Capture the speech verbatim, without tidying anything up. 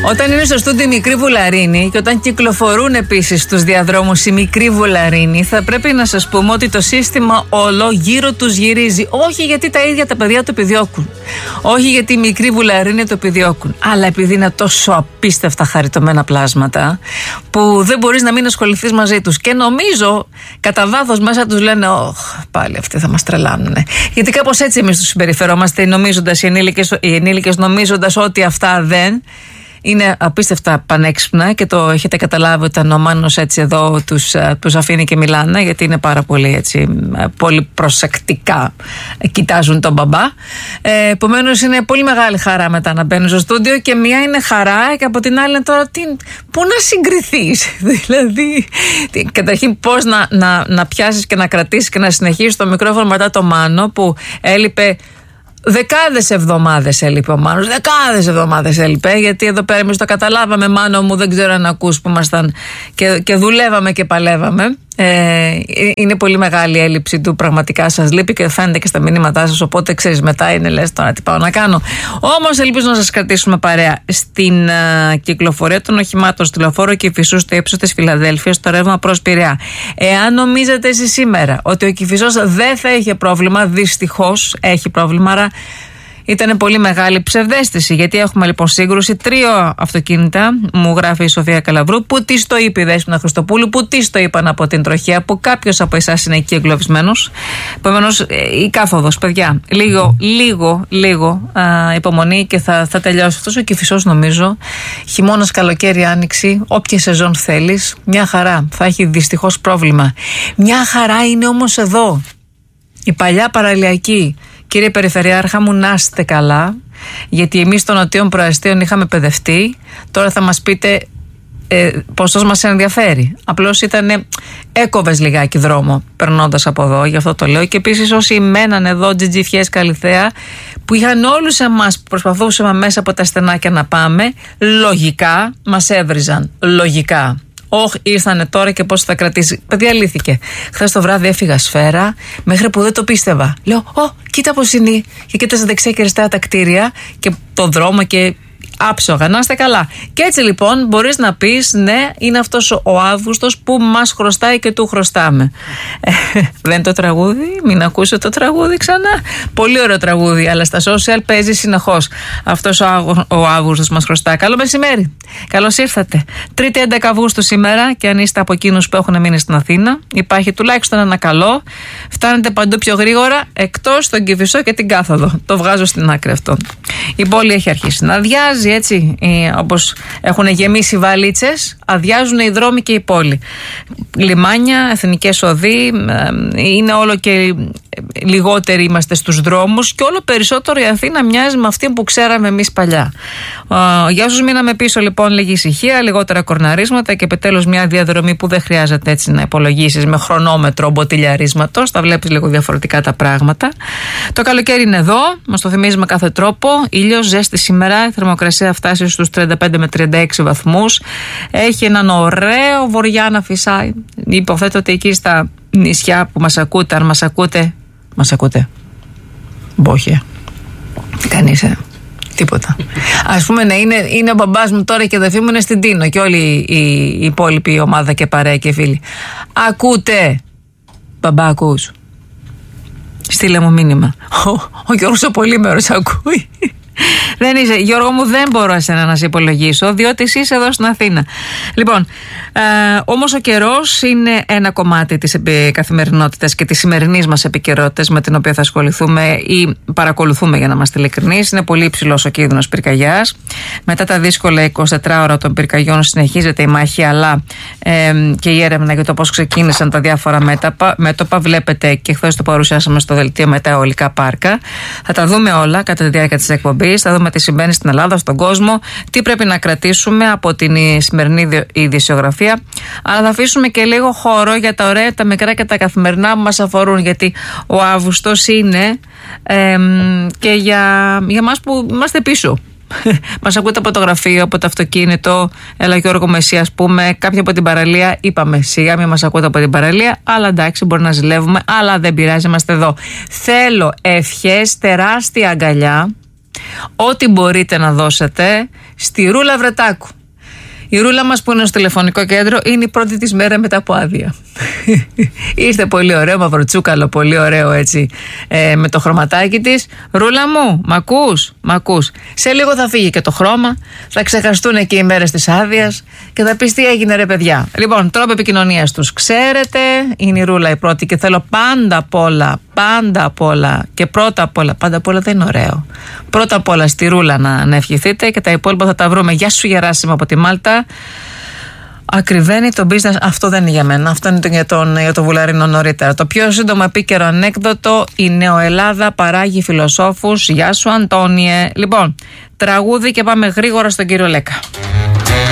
Όταν είναι στο στούντιο η μικρή βουλαρίνη και όταν κυκλοφορούν επίσης στους διαδρόμους οι μικροί βουλαρίνοι, θα πρέπει να σας πούμε ότι το σύστημα όλο γύρω τους γυρίζει. Όχι γιατί τα ίδια τα παιδιά το επιδιώκουν, όχι γιατί οι μικροί βουλαρίνοι το επιδιώκουν, αλλά επειδή είναι τόσο απίστευτα χαριτωμένα πλάσματα που δεν μπορείς να μην ασχοληθείς μαζί τους. Και νομίζω κατά βάθος μέσα τους λένε «Ωχ, πάλι αυτοί θα μας τρελάνουνε». Γιατί κάπως έτσι εμείς τους συμπεριφερόμαστε, νομίζοντας, οι ενήλικες, οι ενήλικες νομίζοντας ότι αυτά δεν είναι απίστευτα πανέξυπνα, και το έχετε καταλάβει όταν ο Μάνος έτσι εδώ τους, τους αφήνει και μιλάνε, γιατί είναι πάρα πολύ έτσι, πολύ προσεκτικά κοιτάζουν τον μπαμπά. Ε, επομένως είναι πολύ μεγάλη χαρά μετά να μπαίνουν στο στούντιο, και μία είναι χαρά και από την άλλη είναι τώρα τι, πού να συγκριθείς. Δηλαδή τι, καταρχήν πώς να, να, να πιάσεις και να κρατήσεις και να συνεχίσεις το μικρόφωνο μετά το Μάνο που έλειπε. Δεκάδες εβδομάδες έλειπε ο Μάνος, δεκάδες εβδομάδες έλειπε, γιατί εδώ πέρα εμείς το καταλάβαμε, Μάνο μου, δεν ξέρω αν ακούς, που ήμασταν και, και δουλεύαμε και παλεύαμε. Ε, είναι πολύ μεγάλη η έλλειψη του, πραγματικά σας λείπει και φαίνεται και στα μηνύματά σας, οπότε ξέρεις μετά είναι λες τώρα τι πάω να κάνω. Όμως ελπίζω να σας κρατήσουμε παρέα στην uh, κυκλοφορία των οχημάτων στη Λεωφόρο Κηφισού στο ύψος της Φιλαδέλφειας στο ρεύμα προς Πειραιά. Εάν νομίζετε εσείς σήμερα ότι ο Κηφισός δεν θα είχε πρόβλημα, δυστυχώς έχει πρόβλημα, άρα ήταν πολύ μεγάλη ψευδαίσθηση, γιατί έχουμε λοιπόν σύγκρουση. Τρία αυτοκίνητα, μου γράφει η Σοφία Καλαβρού, που της το είπε η Δέσποινα Χριστοπούλου, που της το είπαν από την τροχέα, που κάποιος από εσάς είναι εκεί εγκλωβισμένος. Επομένως, η κάθοδος, παιδιά, λίγο, λίγο, λίγο α, υπομονή και θα, θα τελειώσει. Αυτός ο Κηφισός, νομίζω, χειμώνας, καλοκαίρι, άνοιξη, όποια σεζόν θέλεις, μια χαρά. Θα έχει δυστυχώς πρόβλημα. Μια χαρά είναι όμως εδώ. Η παλιά παραλιακή. Κύριε Περιφερειάρχα μου, να είστε καλά, γιατί εμείς των νοτίων προαστίων είχαμε παιδευτεί. Τώρα θα μας πείτε ε, πόσος μας ενδιαφέρει. Απλώς ήταν, έκοβες λιγάκι δρόμο περνώντας από εδώ, γι' αυτό το λέω. Και επίσης όσοι μένανε εδώ, Τζιτζιφιές, Καλιθέα, που είχαν όλους εμάς που προσπαθούσαμε μέσα από τα στενάκια να πάμε, λογικά μας έβριζαν. Λογικά. Όχι, ήρθανε τώρα και πώς θα κρατήσει. Παιδιά, λύθηκε. Χθες το βράδυ έφυγα σφαίρα, μέχρι που δεν το πίστευα. Λέω, Ω, κοίτα πώς είναι. Και κοίταζα δεξιά και αριστερά τα κτίρια και το δρόμο και άψογα. Να είστε καλά. Και έτσι λοιπόν μπορείς να πεις, ναι, είναι αυτός ο Αύγουστος που μας χρωστάει και του χρωστάμε. Ε, δεν είναι το τραγούδι, μην ακούσω το τραγούδι ξανά. Πολύ ωραίο τραγούδι, αλλά στα social παίζει συνεχώς. Αυτός ο, ο Αύγουστος μας χρωστάει. Καλό μεσημέρι. Καλώς ήρθατε. Τρίτη έντεκα Αυγούστου σήμερα, και αν είστε από εκείνους που έχουν μείνει στην Αθήνα, υπάρχει τουλάχιστον ένα καλό. Φτάνετε παντού πιο γρήγορα, εκτός στον Κηφισό και την κάθοδο. Το βγάζω στην άκρη αυτό. Η πόλη έχει αρχίσει να αδειάζει. Έτσι, όπως έχουν γεμίσει βαλίτσες, αδειάζουν οι δρόμοι και η πόλη. Λιμάνια, εθνικές οδοί, είναι όλο και λιγότεροι είμαστε στους δρόμους, και όλο περισσότερο η Αθήνα μοιάζει με αυτή που ξέραμε εμείς παλιά. Για όσους μείναμε πίσω λοιπόν, λίγη ησυχία, λιγότερα κορναρίσματα και επιτέλους μια διαδρομή που δεν χρειάζεται έτσι να υπολογίσεις με χρονόμετρο μποτιλιαρίσματος, θα βλέπεις λίγο διαφορετικά τα πράγματα. Το καλοκαίρι είναι εδώ, μας το θυμίζει με κάθε τρόπο, ήλιος, ζέστη σήμερα, η θερμοκρασία φτάσει στους τριάντα πέντε με τριάντα έξι βαθμούς, έχει έναν ωραίο βορειά να φυσάει. Υποθέτω ότι εκεί στα νησιά που μας ακούτε, αν μας ακούτε, μας ακούτε. Μπόχε. Κανείς, ε. Τίποτα. Ας πούμε να είναι, είναι ο μπαμπάς μου τώρα και η αδερφή μου είναι στην Τίνο και όλη η, η υπόλοιπη ομάδα και παρέα και φίλοι. Ακούτε. Μπαμπά, ακούς. Στείλε μου μήνυμα. Ο, ο Γιώργος ο Πολύμερος ακούει. Δεν είσαι, Γιώργο μου, δεν μπορώ εσένα να σε υπολογίσω, διότι εσύ είσαι εδώ στην Αθήνα. Λοιπόν, ε, όμως ο καιρός είναι ένα κομμάτι της καθημερινότητας και της σημερινής μας επικαιρότητας με την οποία θα ασχοληθούμε ή παρακολουθούμε, για να είμαστε ειλικρινείς. Είναι πολύ υψηλός ο κίνδυνος πυρκαγιάς. Μετά τα δύσκολα εικοσιτέσσερα ώρα των πυρκαγιών συνεχίζεται η μάχη, αλλά ε, και η έρευνα για το πώς ξεκίνησαν τα διάφορα μέτωπα. μέτωπα. Βλέπετε, και χθες το παρουσιάσαμε στο δελτίο με τα αιωλικά πάρκα. Θα τα δούμε όλα κατά τη διάρκεια της εκπομπής. Θα δούμε τι συμβαίνει στην Ελλάδα, στον κόσμο, τι πρέπει να κρατήσουμε από την σημερινή ειδησιογραφία. Αλλά θα αφήσουμε και λίγο χώρο για τα ωραία, τα μικρά και τα καθημερινά που μας αφορούν. Γιατί ο Αύγουστος είναι ε, και για, για μας που είμαστε πίσω. Μας ακούτε από το γραφείο, από το αυτοκίνητο. Έλα Γιώργο με εσύ, ας πούμε. Κάποιοι από την παραλία είπαμε σιγά μην μας ακούτε από την παραλία. Αλλά εντάξει, μπορεί να ζηλεύουμε, αλλά δεν πειράζει, είμαστε εδώ. Θέλω ευχές, τεράστια αγκαλιά ό,τι μπορείτε να δώσετε στη Ρούλα Βρετάκου. Η Ρούλα μας που είναι στο τηλεφωνικό κέντρο είναι η πρώτη της μέρα μετά από άδεια. Ήρθε πολύ ωραίο, μαυροτσούκαλο, πολύ ωραίο έτσι, ε, με το χρωματάκι της. Ρούλα μου, μ' ακούς, μ' ακούς. Σε λίγο θα φύγει και το χρώμα, θα ξεχαστούν και οι μέρες της άδειας και θα πεις τι έγινε ρε παιδιά. Λοιπόν, τρόπο επικοινωνίας τους ξέρετε, είναι η Ρούλα η πρώτη και θέλω πάντα απ' όλα, πάντα απ' όλα και πρώτα απ' όλα, πάντα απ' όλα δεν είναι ωραίο. Πρώτα απ' όλα στη Ρούλα να, να ευχηθείτε και τα υπόλοιπα θα τα βρούμε. Γεια σου Γεράσιμο από τη Μάλτα. Ακριβένει το business. Αυτό δεν είναι για μένα. Αυτό είναι για τον, για τον Βουλαρίνο νωρίτερα. Το πιο σύντομο επίκαιρο ανέκδοτο. Η Νεοελλάδα παράγει φιλοσόφους. Γεια σου Αντώνιε. Λοιπόν, τραγούδι και πάμε γρήγορα στον κύριο Λέκα.